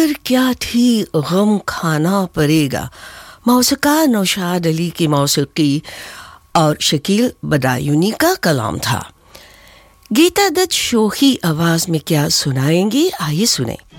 फिर क्या थी गम खाना पड़ेगा। मौसिका नौशाद अली की मौसीकी और शकील बदायूनी का कलाम था। गीता दत्त शोखी आवाज में क्या सुनाएंगी, आइए सुने।